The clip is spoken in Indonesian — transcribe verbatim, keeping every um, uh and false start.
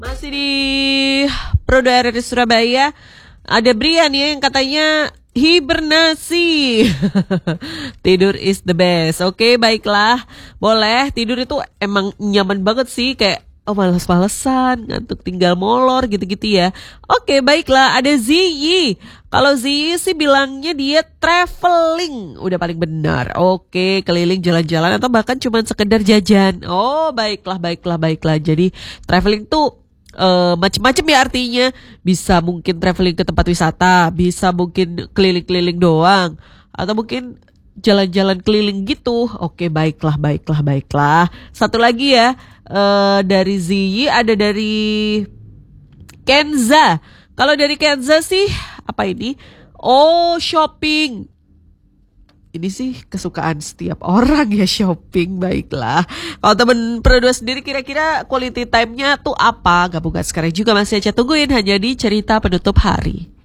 Masih di Prodo R R I Surabaya. Ada Brian ya yang katanya hibernasi. Tidur is the best. Oke, baiklah. Boleh, tidur itu emang nyaman banget sih. Kayak oh males-malesan, ngantuk tinggal molor gitu-gitu ya. Oke, baiklah. Ada Ziyi. Kalau Ziyi sih bilangnya dia traveling. Udah paling benar. Oke, keliling jalan-jalan atau bahkan cuma sekedar jajan. Oh, baiklah, baiklah, baiklah. Jadi traveling tuh Uh, macem-macem ya artinya. Bisa mungkin traveling ke tempat wisata, bisa mungkin keliling-keliling doang, atau mungkin jalan-jalan keliling gitu. Oke, baiklah, baiklah, baiklah. Satu lagi ya, uh, dari Ziyi, ada dari Kenza. Kalau dari Kenza sih apa ini? Oh, shopping. Ini sih kesukaan setiap orang ya, shopping. Baiklah. Kalau temen Pro dua sendiri kira-kira quality time-nya tuh apa? Gabungan sekarang juga masih aja tungguin hanya di Cerita Penutup Hari.